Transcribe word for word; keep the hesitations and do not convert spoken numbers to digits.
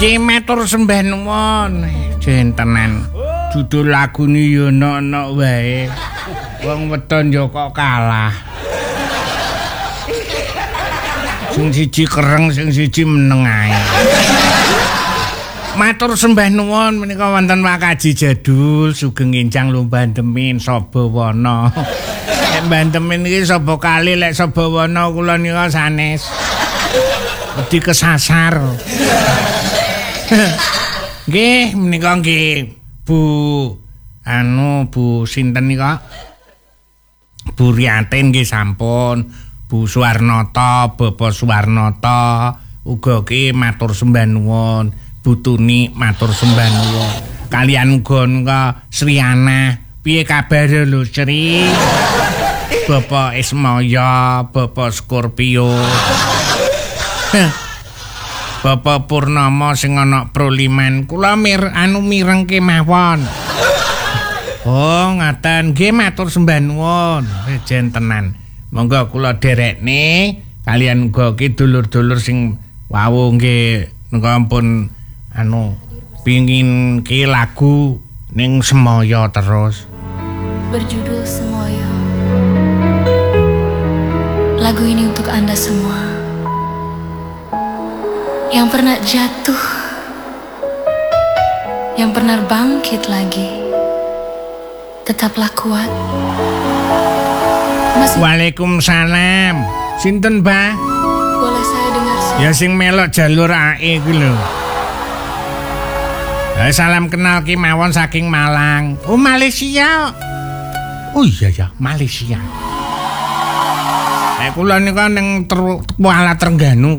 Nggih matur sembah nuwun. Jentenan. Judul lagune yo ono-ono wae. Wong wedon yo kok kalah. Sing siji kereng, sing siji meneng ae. Matur sembah nuwun menika wonten Wakaji Jadul sugeng enjang lomba Bandemin Sabawana. Nek Bandemin iki sapa kali lek Sabawana kula nika sanes. Wedi kesasar. Nggih, menika nggih Bu anu Bu sinten nika? Bu Riantin nggih sampun, Bu Suwarnata, Bapak Suwarnata uga ki matur sembah nuwun, Bu Tuni matur sembah nuwun. Kalian uga nika Sriana, piye kabare lho Sri? Bapak Ismaya, Bapak Scorpio. Bapak Purnama sing ana Proliman, kula mir anu mireng kemawon. Oh, ngaten nggih matur sembah nuwun, rejen tenan. Monggo kula derekne kalian uga ki dulur-dulur sing wau nggih nika ampun anu pingin ki lagu ning Semoyo terus. Berjudul Semoyo. Lagu ini untuk Anda semua yang pernah jatuh, yang pernah bangkit lagi. Tetaplah kuat. Masih... Waalaikumsalam. Sinten, Mbah? Boleh saya dengar suara? Ya sing melok jalur A E kuwi lho. Eh, salam kenal ki mawon saking Malang. Oh, Malaysia. Oh iya ya, Malaysia. Eh kula nika ning Kuala Trengganu